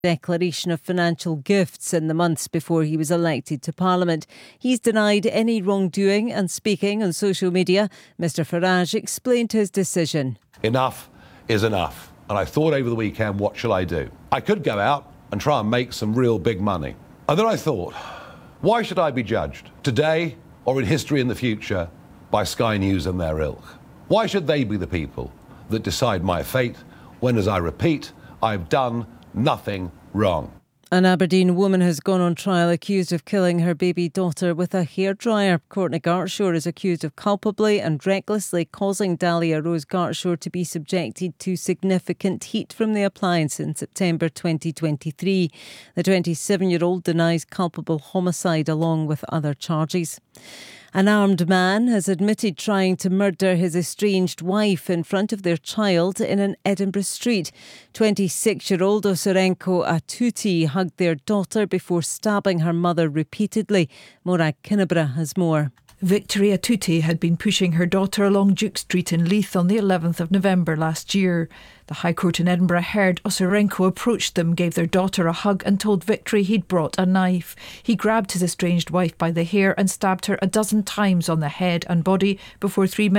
declaration of financial gifts in the months before he was elected to Parliament. He's denied any wrongdoing, and speaking on social media, Mr Farage explained his decision. Enough is enough. And I thought over the weekend, what shall I do? I could go out and try and make some real big money. And then I thought, why should I be judged today or in history in the future by Sky News and their ilk? Why should they be the people that decide my fate when, as I repeat, I've done nothing wrong? An Aberdeen woman has gone on trial accused of killing her baby daughter with a hairdryer. Courtney Gartshore is accused of culpably and recklessly causing Dahlia Rose Gartshore to be subjected to significant heat from the appliance in September 2023. The 27-year-old denies culpable homicide along with other charges. An armed man has admitted trying to murder his estranged wife in front of their child in an Edinburgh street. 26-year-old Oserenko Atuti hugged their daughter before stabbing her mother repeatedly. Morag Kinnebra has more. Victory Atuti had been pushing her daughter along Duke Street in Leith on the 11th of November last year. The High Court in Edinburgh heard Oserenko approached them, gave their daughter a hug and told Victory he'd brought a knife. He grabbed his estranged wife by the hair and stabbed her a dozen times on the head and body before three men